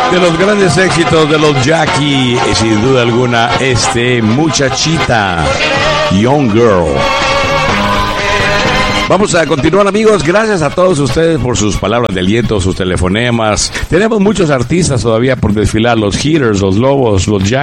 De los grandes éxitos de los Jackie, sin duda alguna, Muchachita, Young Girl. Vamos a continuar, amigos. Gracias a todos ustedes por sus palabras de aliento, sus telefonemas. Tenemos muchos artistas todavía por desfilar, los Hitters, los Lobos, los Jackie.